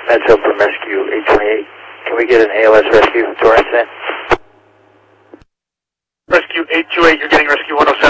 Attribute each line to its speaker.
Speaker 1: That's up from rescue 828. Can we get an ALS rescue to our incident?
Speaker 2: Rescue 828, you're getting rescue 107.